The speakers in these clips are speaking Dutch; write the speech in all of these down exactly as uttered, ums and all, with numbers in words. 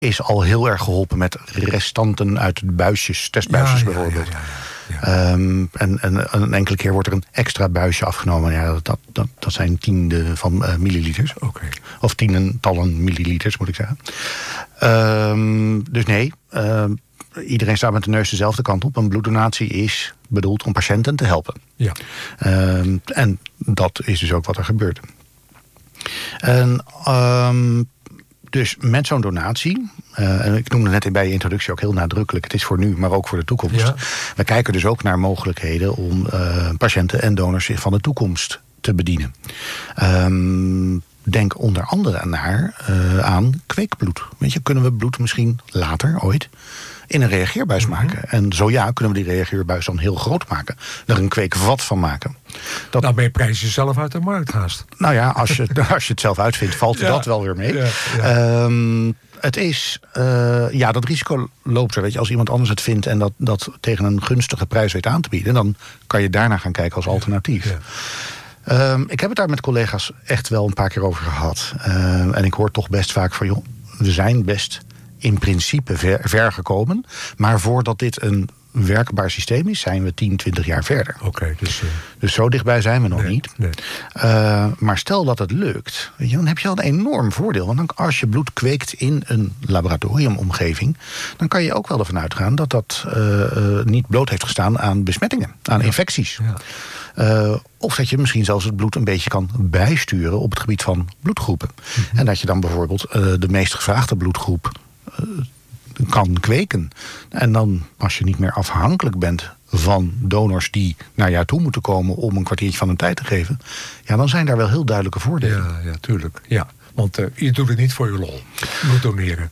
is al heel erg geholpen met restanten uit buisjes, testbuisjes ja, ja, bijvoorbeeld. Ja, ja, ja, ja. Um, en, en een enkele keer wordt er een extra buisje afgenomen. Ja, dat, dat, dat zijn tienden van uh, milliliters. Okay. Of tientallen milliliters, moet ik zeggen. Um, dus nee, uh, iedereen staat met de neus dezelfde kant op. Een bloeddonatie is bedoeld om patiënten te helpen. Ja. Um, en dat is dus ook wat er gebeurt. En, um, dus met zo'n donatie, uh, en ik noemde net bij je introductie ook heel nadrukkelijk, het is voor nu, maar ook voor de toekomst. Ja. We kijken dus ook naar mogelijkheden om uh, patiënten en donors van de toekomst te bedienen. Um, denk onder andere naar, uh, aan kweekbloed. Weet je, kunnen we bloed misschien later, ooit, in een reageerbuis mm-hmm. maken? En zo ja, kunnen we die reageerbuis dan heel groot maken. Er een kweekvat van maken. Dat... Nou ben je prijs jezelf uit de markt haast. Nou ja, als je, als je het zelf uitvindt, valt ja. dat wel weer mee. Ja, ja. Um, het is, uh, ja, dat risico loopt er. Weet je, als iemand anders het vindt en dat, dat tegen een gunstige prijs weet aan te bieden, dan kan je daarna gaan kijken als alternatief. Ja, ja. Um, ik heb het daar met collega's echt wel een paar keer over gehad. Uh, en ik hoor toch best vaak van, joh, we zijn best in principe ver, ver gekomen. Maar voordat dit een werkbaar systeem is, zijn we tien, twintig jaar verder. Oké, okay, dus, uh... dus zo dichtbij zijn we nog nee, niet. Nee. Uh, maar stel dat het lukt, weet je, dan heb je al een enorm voordeel. Want dan, als je bloed kweekt in een laboratoriumomgeving, dan kan je ook wel ervan uitgaan dat dat uh, uh, niet bloot heeft gestaan aan besmettingen, aan ja. infecties. Ja. Uh, of dat je misschien zelfs het bloed een beetje kan bijsturen op het gebied van bloedgroepen. Mm-hmm. En dat je dan bijvoorbeeld uh, de meest gevraagde bloedgroep uh, kan kweken. En dan, als je niet meer afhankelijk bent van donors die naar jou toe moeten komen om een kwartiertje van hun tijd te geven, ja, dan zijn daar wel heel duidelijke voordelen. Ja, ja, tuurlijk. Ja. Want uh, je doet het niet voor je lol. Bloed doneren.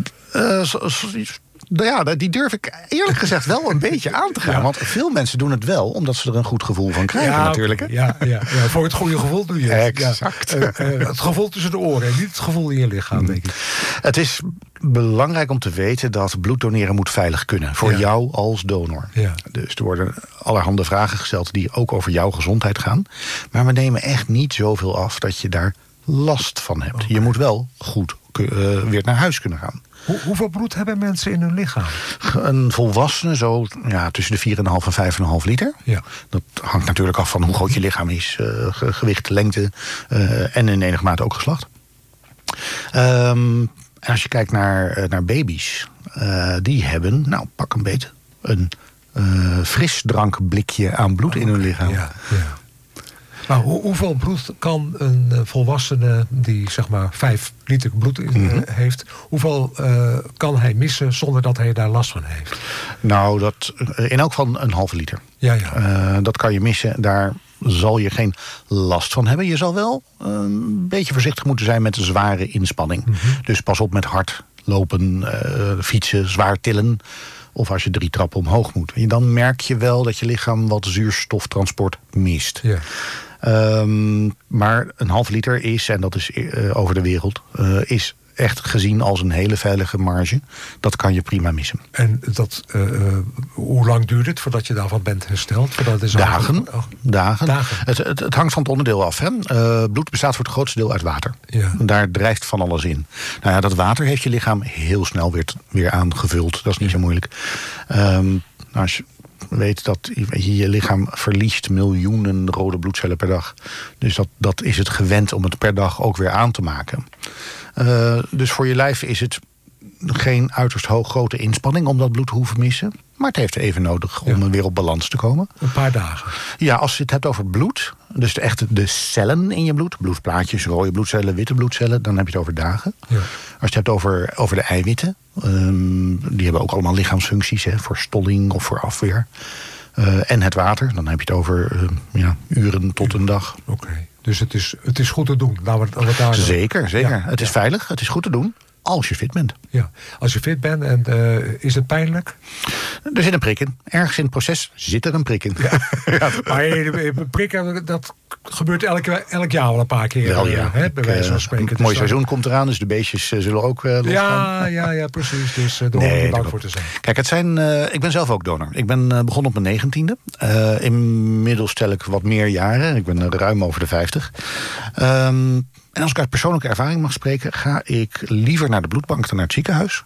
Uh, so, so, Ja, die durf ik eerlijk gezegd wel een beetje aan te gaan. Ja. Want veel mensen doen het wel, omdat ze er een goed gevoel van krijgen ja, natuurlijk. Hè? Ja, ja, ja, voor het goede gevoel doe je het. Exact. Ja. Uh, uh, het gevoel tussen de oren en niet het gevoel in je lichaam, denk ik. Het is belangrijk om te weten dat bloed doneren moet veilig kunnen. Voor ja. jou als donor. Ja. Dus er worden allerhande vragen gesteld die ook over jouw gezondheid gaan. Maar we nemen echt niet zoveel af dat je daar last van hebt. Okay. Je moet wel goed uh, weer naar huis kunnen gaan. Hoe, hoeveel bloed hebben mensen in hun lichaam? Een volwassene zo ja, tussen de vier komma vijf en vijf komma vijf liter. Ja. Dat hangt natuurlijk af van hoe groot je lichaam is. Uh, gewicht, lengte uh, en in enige mate ook geslacht. Um, en als je kijkt naar, uh, naar baby's. Uh, die hebben, nou pak een beetje, een uh, frisdrankblikje aan bloed oh, in hun lichaam. Ja, ja. Maar hoe, hoeveel bloed kan een volwassene die zeg maar vijf liter bloed in, mm-hmm. uh, heeft, hoeveel uh, kan hij missen zonder dat hij daar last van heeft? Nou, dat in elk geval een halve liter. Ja, ja. Uh, dat kan je missen. Daar zal je geen last van hebben. Je zal wel een beetje voorzichtig moeten zijn met zware inspanning. Mm-hmm. Dus pas op met hard lopen, uh, fietsen, zwaar tillen. Of als je drie trappen omhoog moet. Dan merk je wel dat je lichaam wat zuurstoftransport mist. Ja. Um, maar een half liter is, en dat is uh, over de wereld, uh, is echt gezien als een hele veilige marge. Dat kan je prima missen. En dat, uh, hoe lang duurt het voordat je daarvan bent hersteld? Voordat het dagen. Oh. dagen. dagen. Het, het, het hangt van het onderdeel af. Hè? Uh, bloed bestaat voor het grootste deel uit water. Ja. Daar drijft van alles in. Nou ja, dat water heeft je lichaam heel snel weer, weer aangevuld. Dat is niet zo moeilijk. Um, als je weet dat je, je lichaam verliest miljoenen rode bloedcellen per dag. Dus dat, dat is het gewend om het per dag ook weer aan te maken. Uh, dus voor je lijf is het geen uiterst hoog grote inspanning om dat bloed te hoeven missen. Maar het heeft even nodig om ja. weer op balans te komen. Een paar dagen. Ja, als je het hebt over bloed, dus de, echt de cellen in je bloed, bloedplaatjes, rode bloedcellen, witte bloedcellen, dan heb je het over dagen. Ja. Als je het hebt over, over de eiwitten, um, die hebben ook allemaal lichaamsfuncties, hè, voor stolling of voor afweer. Uh, en het water, dan heb je het over uh, ja, uren tot een dag. Oké, okay. Dus het is, het is goed te doen. Laten we, laten we daar zeker, zeker. Ja. Het is ja. veilig, het is goed te doen. Als je fit bent. Ja, als je fit bent. En uh, is het pijnlijk? Er zit een prik in. Ergens in het proces zit er een prik in. Ja. Ja, maar een prik, dat gebeurt elk, elk jaar wel een paar keer. Wel, ja. Hè, bij wijze van spreken. Het mooie seizoen komt eraan, dus de beestjes uh, zullen ook uh, losgaan. Ja, ja, ja, precies. Dus uh, daar hoef je niet bang voor te zijn. Kijk, het zijn, uh, ik ben zelf ook donor. Ik ben uh, begonnen op mijn negentiende. Uh, inmiddels tel ik wat meer jaren. Ik ben ruim over de vijftig. Um, En als ik uit persoonlijke ervaring mag spreken, ga ik liever naar de bloedbank dan naar het ziekenhuis.